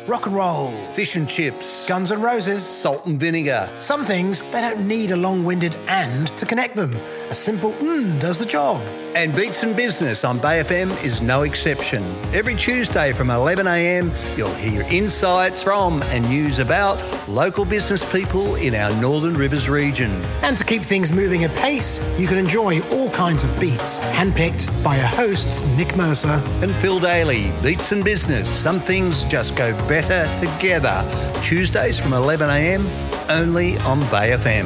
rock and roll, fish and chips, Guns N' Roses, salt and vinegar. Some things, they don't need a long-winded and to connect them. A simple does the job. And Beats and Business on Bay FM is no exception. Every Tuesday from 11 a.m, you'll hear insights from and news about local business people in our Northern Rivers region. And to keep things moving at pace, you can enjoy all kinds of beats, handpicked by your hosts Nick Mercer and Phil Daly. Beats and Business. Some things just go better together. Tuesdays from 11 a.m, only on Bay FM.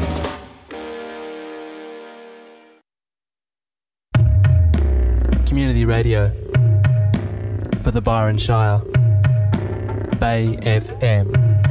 Community radio for the Byron Shire. Bay FM.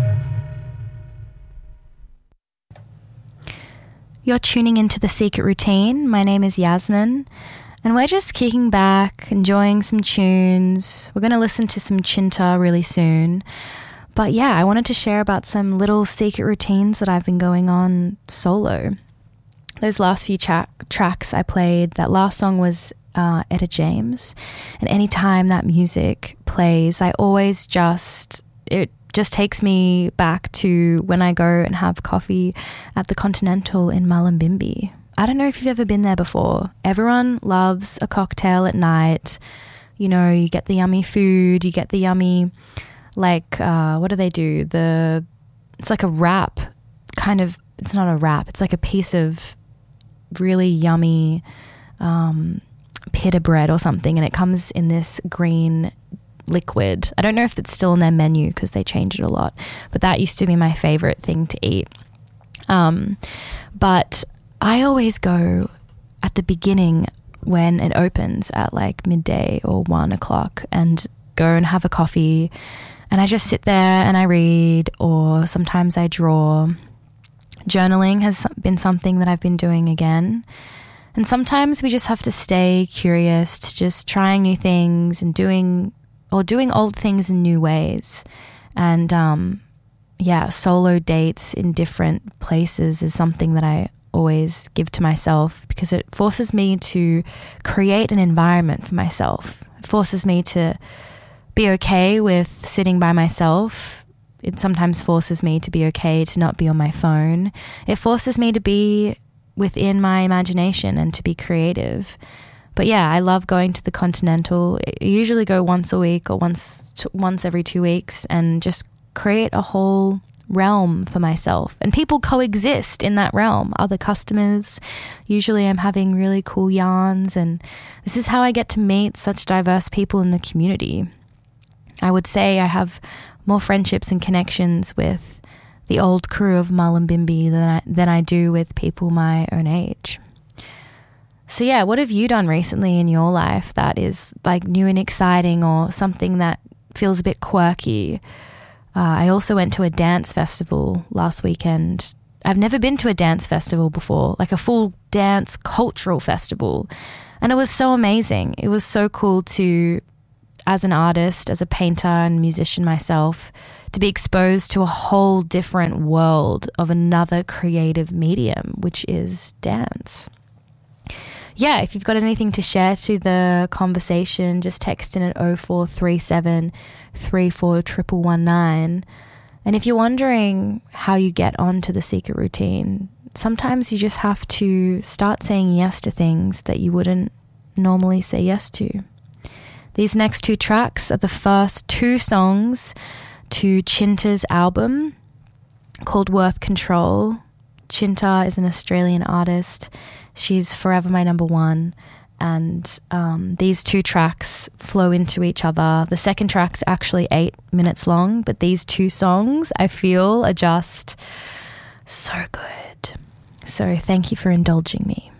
You're tuning into The Secret Routine. My name is Yasmin, and we're just kicking back, enjoying some tunes. We're going to listen to some Chinta really soon. But yeah, I wanted to share about some little secret routines that I've been going on solo. Those last few tracks I played, that last song was Etta James, and anytime that music plays, it just takes me back to when I go and have coffee at the Continental in Mullumbimby. I don't know if you've ever been there before. Everyone loves a cocktail at night. You know, you get the yummy food, you get the yummy, what do they do? It's like a wrap, kind of. It's not a wrap, it's like a piece of really yummy pita bread or something, and it comes in this green liquid. I don't know if it's still on their menu because they change it a lot, but that used to be my favorite thing to eat. But I always go at the beginning when it opens at like midday or 1 o'clock and go and have a coffee, and I just sit there and I read, or sometimes I draw. Journaling has been something that I've been doing again. And sometimes we just have to stay curious, to just trying new things and doing old things in new ways. And solo dates in different places is something that I always give to myself, because it forces me to create an environment for myself. It forces me to be okay with sitting by myself. It sometimes forces me to be okay to not be on my phone. It forces me to be within my imagination and to be creative. But yeah, I love going to the Continental. I usually go once a week or once every 2 weeks, and just create a whole realm for myself. And people coexist in that realm. Other customers. Usually I'm having really cool yarns, and this is how I get to meet such diverse people in the community. I would say I have more friendships and connections with the old crew of Mullumbimby than I do with people my own age. So yeah, what have you done recently in your life that is like new and exciting, or something that feels a bit quirky? I also went to a dance festival last weekend. I've never been to a dance festival before, like a full dance cultural festival. And it was so amazing. It was so cool to, as an artist, as a painter and musician myself, to be exposed to a whole different world of another creative medium, which is dance. Yeah, if you've got anything to share to the conversation, just text in at 0437 34 119. And if you're wondering how you get onto the secret routine, sometimes you just have to start saying yes to things that you wouldn't normally say yes to. These next two tracks are the first two songs to Chinta's album called Worth Control. Chinta is an Australian artist. She's forever my number one. And these two tracks flow into each other. The second track's actually 8 minutes long, but these two songs, I feel, are just so good. So thank you for indulging me.